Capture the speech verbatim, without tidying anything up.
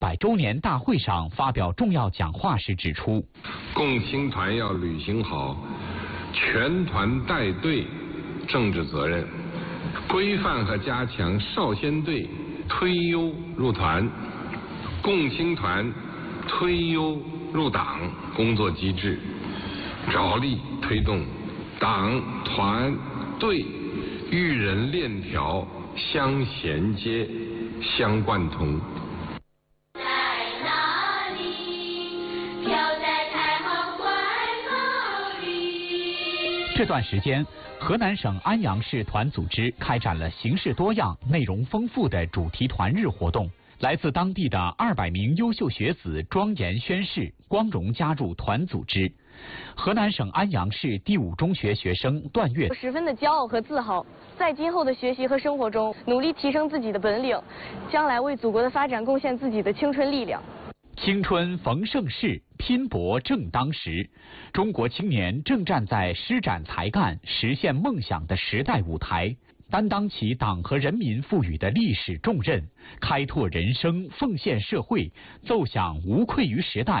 百周年大会上发表重要讲话时指出， 共青团要履行好全团带队政治责任，规范和加强少先队推优入团、共青团推优入党工作机制，着力推动党团队育人链条相衔接、相贯通。 在哪里？飘在太行怀抱里。 这段时间，河南省安阳市团组织开展了形式多样、内容丰富的主题团日活动。来自当地的二百名优秀学子庄严宣誓，光荣加入团组织。河南省安阳市第五中学学生段月我十分的骄傲和自豪，在今后的学习和生活中，努力提升自己的本领，将来为祖国的发展贡献自己的青春力量。 青春逢盛世，拼搏正当时。中国青年正站在施展才干、实现梦想的时代舞台，担当起党和人民赋予的历史重任，开拓人生，奉献社会，奏响无愧于时代。